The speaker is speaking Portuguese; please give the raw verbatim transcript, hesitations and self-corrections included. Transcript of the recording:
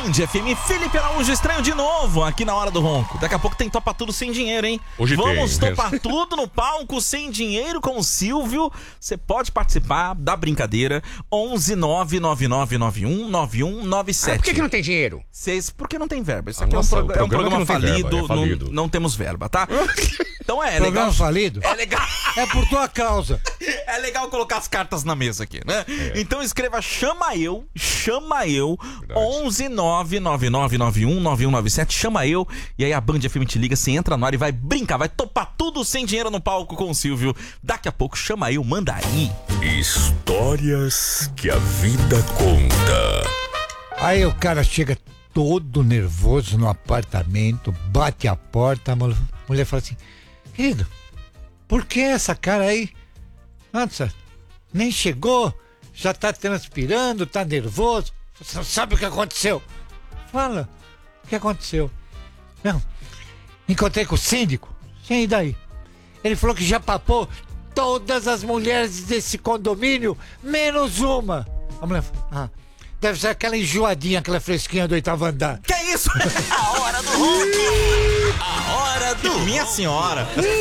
Band F M, Felipe Araújo estranho de novo aqui na Hora do Ronco. Daqui a pouco tem Topa Tudo sem dinheiro, hein? Hoje Vamos tem. topar tudo no palco sem dinheiro com o Silvio. Você pode participar da brincadeira. onze nove nove nove nove um nove um nove sete. Ah, por que, que não tem dinheiro? Cês, porque não tem verba. Isso Ah, aqui nossa, é um, o prog- é um programa programa que não tem falido, verba, é falido. Não, não temos verba, tá? Então é, é Programa legal. falido? É legal. É por tua causa. É legal colocar as cartas na mesa aqui, né? É. Então escreva chama eu, chama eu, onze nove nove nove nove um nove um nove sete, chama eu, e aí a Band F M te liga, você entra no ar e vai brincar, vai topar tudo sem dinheiro no palco com o Silvio. Daqui a pouco chama eu, manda aí. Histórias que a vida conta. Aí o cara chega todo nervoso no apartamento, bate a porta, a mul- mulher fala assim: querido, por que essa cara aí? Nossa, nem chegou, já tá transpirando, tá nervoso. Você não sabe o que aconteceu? Fala, o que aconteceu? Não, encontrei com o síndico. Sim, e daí? Ele falou que já papou todas as mulheres desse condomínio, menos uma. A mulher falou: ah, deve ser aquela enjoadinha, aquela fresquinha do oitavo andar. Que é isso? A Hora do Ronco. A hora do... Minha senhora.